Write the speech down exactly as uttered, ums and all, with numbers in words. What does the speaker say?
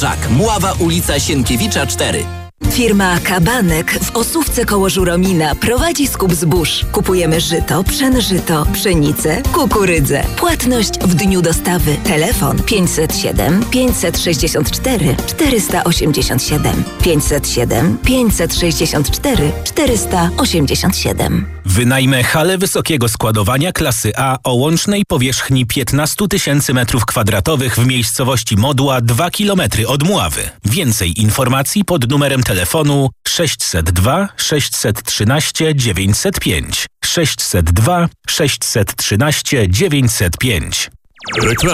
Żak, Mława, ulica Sienkiewicza cztery. Firma Kabanek w Osówce koło Żuromina prowadzi skup zbóż. Kupujemy żyto, pszenżyto, pszenicę, kukurydzę. Płatność w dniu dostawy. Telefon pięćset siedem, pięćset sześćdziesiąt cztery, czterysta osiemdziesiąt siedem. pięćset siedem, pięćset sześćdziesiąt cztery, czterysta osiemdziesiąt siedem. Wynajmę halę wysokiego składowania klasy A o łącznej powierzchni piętnaście tysięcy metrów kwadratowych w miejscowości Modła, dwa kilometry od Mławy. Więcej informacji pod numerem telefonu sześćset dwa, sześćset trzynaście, dziewięćset pięć. sześćset dwa, sześćset trzynaście, dziewięćset pięć.